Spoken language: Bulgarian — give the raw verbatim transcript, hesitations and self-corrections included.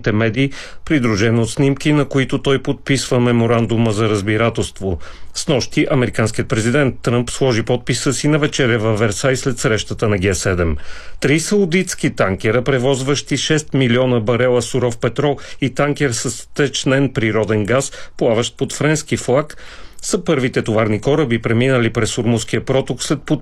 социалните медии, придружено от снимки, на които той подписва меморандума за разбирателство. Снощи американският президент Тръмп сложи подписа си на вечеря във Версай след срещата на Ге седем. Три саудитски танкера, превозващи шест милиона барела суров петрол и танкер с втечнен природен газ, плаващ под френски флаг, са първите товарни кораби, преминали през Ормузския проток след